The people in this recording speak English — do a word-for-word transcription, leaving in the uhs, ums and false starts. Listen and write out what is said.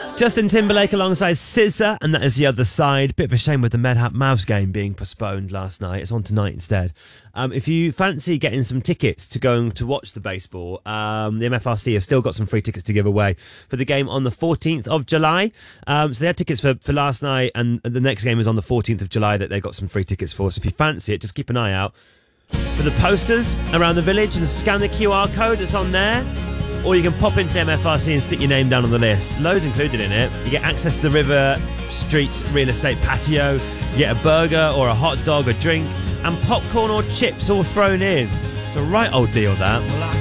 Justin Timberlake alongside S Z A, and that is The Other Side. Bit of a shame with the Medhap Mavs game being postponed last night. It's on tonight instead. Um, if you fancy getting some tickets to go to watch the baseball, um, the M F R C have still got some free tickets to give away for the game on the fourteenth of July. Um, so they had tickets for, for last night, and the next game is on the fourteenth of July that they got some free tickets for. So if you fancy it, just keep an eye out for the posters around the village and scan the Q R code that's on there. Or you can pop into the M F R C and stick your name down on the list. Loads included in it. You get access to the River Street real estate patio. You get a burger or a hot dog, a drink, and popcorn or chips all thrown in. It's a right old deal, that.